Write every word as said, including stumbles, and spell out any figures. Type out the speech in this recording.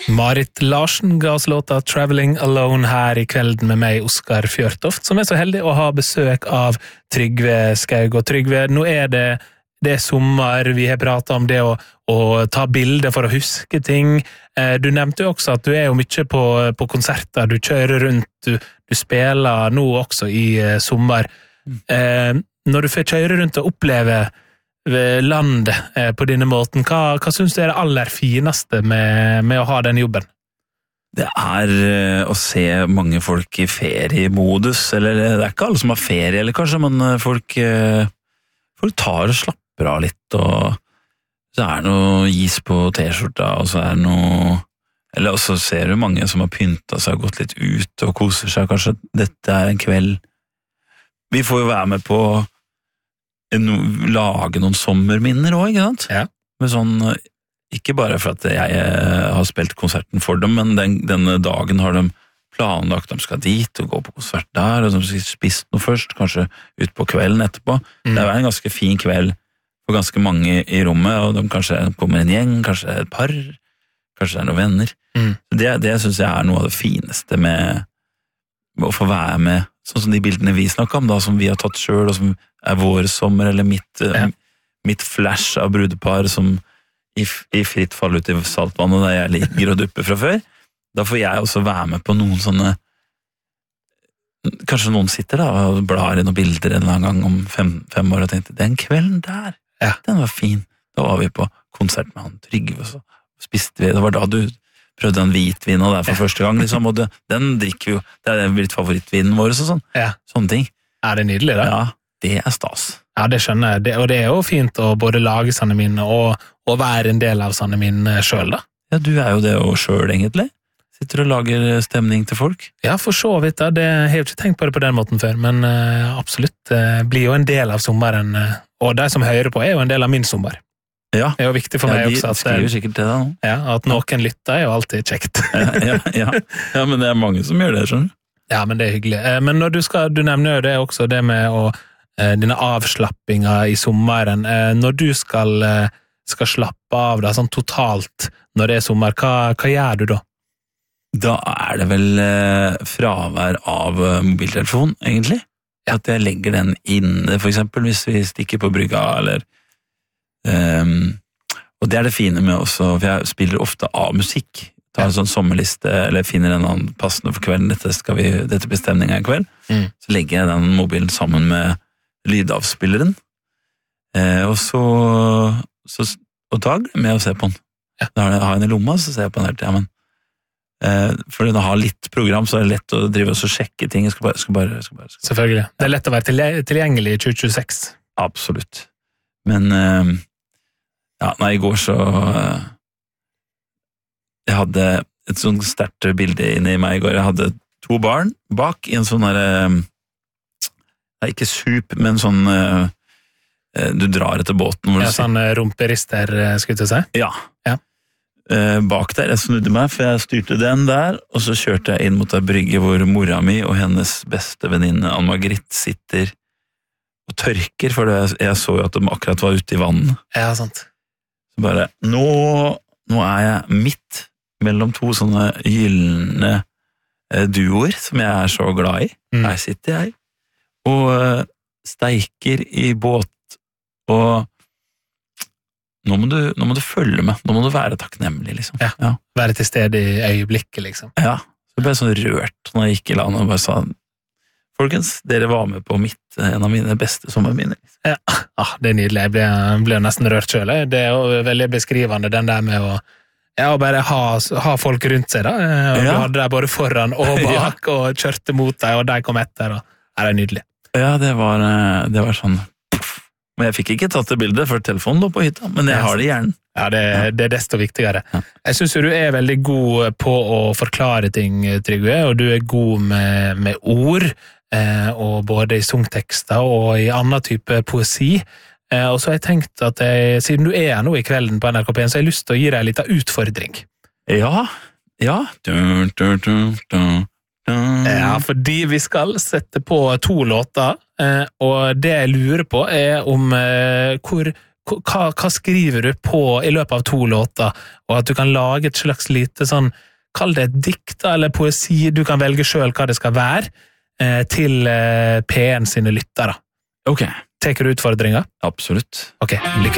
Marit Larsen ga oss låta Traveling Alone her i kvelden med meg, Oskar Fjørtoft, som er så heldig å ha besøk av Trygve Skaug. Og Trygve, nå er det, det er sommer, vi har pratet om det å, å ta bilder for å huske ting. Du nevnte jo også at du er jo mye på, på konserter, du kjører rundt, du, du spiller nå også i sommer. Mm. Eh, når du får kjøre rundt og oppleve landet eh, på denne måten, hva, hva synes du er det aller fineste med, med å ha den jobben? Det er eh, å se mange folk i feriemodus, eller det er ikke alle som har ferie, eller kanskje, men folk, eh, folk tar og slapper av litt, og så er det noe is på t-skjorta, og så er det noe, eller også ser du mange som har pyntet seg og gått litt ut og koser seg, kanskje dette er en kveld. Vi får jo være med på No, lage noen sommerminner også, ikke sant? Ja. Men sånn, ikke bare for at jeg har spilt konserten for dem, men den, denne dagen har de planlagt, de skal dit og gå på konsert der, og de skal spise noe først, kanskje ut på kvelden etterpå. Mm. Det er en ganske fin kveld for ganske mange i rommet, og de kanskje kommer en gjeng, kanskje et par, kanskje det er noen venner. Mm. Det, det synes jeg er noe av det fineste med, med å få være med, sånn som de bildene vi snakker om, da, som vi har tatt selv, og som er vår sommer, eller mitt, ja. mitt flash av brudepar som i, i fritt fall ut i saltvannet der jeg ligger og dupper fra før. Da får jeg også være med på noen sånne, kanskje noen sitter da og blar i noen bilder en eller annen gang om fem, fem år og tenkte, den kvelden der, ja. Den var fin. Da var vi på konsert med han Trygve, og så spiste vi, det var da du prøvde en hvitvin og der for ja. første gang, liksom, og det, den drikker jo, det er blitt favorittvinen vår og sånn, ja. sånne ting. Er det nydelig da? Ja. Det er stas. Ja, det skjønner jeg. Det, og det er jo fint å både lage sanne minner og, og være en del av sanne minner selv, da. Ja, du er jo det jo selv, egentlig. Sitter og lager stemning til folk. Ja, for så vidt, da. Det, jeg har jo ikke tenkt på det på den måten før, men uh, absolutt uh, blir jo en del av sommeren, uh, og de som hører på er jo en del av min sommer. Ja. Det er jo viktig for ja, meg de også. At, skriver sikkert til deg nå. Ja, at noen lytter er jo alltid kjekt. ja, ja, ja. ja, men det er mange som gjør det, skjønner du? Ja, men det er hyggelig. Uh, men når du skal, du nevner jo det også, det med å dine avslappinger i sommeren, når du skal, skal slappe av da, sånn totalt når det er sommer, hva, hva gjør du da? Da er det vel fravær av mobiltelefon, egentlig. Ja. At jeg legger den inne, for eksempel, hvis vi stikker på brygga, eller um, og det er det fine med også, for jeg spiller ofte av musikk, tar en sånn sommerliste, eller finner en annen passende for kvelden, dette, skal vi, dette blir stemningen i kveld, mm. så legger jeg den mobilen sammen med lydavspilleren, eh, og så, så og da glemmer jeg å se på den. Ja. Da har jeg den i lomma, så ser jeg på den helt, ja, men eh, for den har litt program, så er det lett å drive og sjekke ting. Jeg skal bare, skal bare, skal bare, skal Selvfølgelig. Det er lett å være tilgjengelig i tjue tjueseks. Absolutt. Men eh, ja, nei, i går så eh, jeg hadde et sånt sterkt bilde inne i meg i går. Jeg hadde to barn bak i en sånn her eh, det er ikke sup, men sånn uh, du drar etter båten. Ja, sånn rumperister, skulle du si? Ja. ja. Uh, bak der, jeg snudde meg, for jeg styrte den der, og så kjørte jeg inn mot en brygge hvor mora mi og hennes beste venninne, Ann-Margrit, sitter og tørker, for jeg, jeg så jo at de akkurat var ute i vannet. Ja, sant. Så bare, nå, nå er jeg midt mellom to sånne gyllene uh, duoer, som jeg er så glad i. Mm. Her sitter jeg. Og steiker i båt, og nå må, du, nå må du følge med, nå må du være takknemlig, liksom. Ja, ja. Være til stede i øyeblikket, liksom. Ja, så ble jeg sånn rørt når jeg gikk i land og bare sa, folkens, dere var med på mitt, en av mine beste sommerminner. Ja, ah, det er nydelig, jeg ble, ble nesten rørt selv. Det er jo veldig beskrivende, den der med å ja, og bare ha, ha folk rundt seg da, og ja. Du hadde deg både foran og bak, ja. Og kjørte mot deg, og de kom etter, og ja, det er nydelig. Ja, det var, det var sånn, men jeg fikk ikke tatt det bildet, for telefonen lå på hytta, men jeg har det i hjernen. Ja, det, det er desto viktigere. Ja. Jeg synes jo du er veldig god på å forklare ting, Trygve, og du er god med, med ord, eh, og både i sangtekster og i annen type poesi. Eh, og så har jeg tenkt at jeg, siden du er nå i kvelden på N R K P, så har jeg lyst til å gi deg en liten utfordring. Ja, ja. Dun, dun, dun, dun. Ja, fordi vi skal sette på to låter, og det jeg lurer på er om hvor, hva, hva skriver du på i løpet av to låter, og at du kan lage et slags lite sånn, kall det et dikt eller poesi, du kan velge selv hva det skal være, eh, til eh, P en sine lyttere. Ok. Teker du utfordringer? Absolutt. Ok, lykke til.